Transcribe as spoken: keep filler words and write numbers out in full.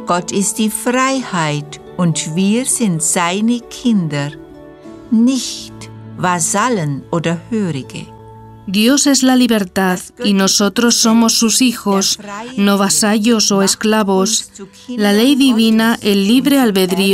Gott ist die Freiheit und wir sind seine Kinder, nicht Vasallen oder Hörige. Dios es la libertad y nosotros somos sus hijos, no vasallos o esclavos. La ley divina, el libre albedrío,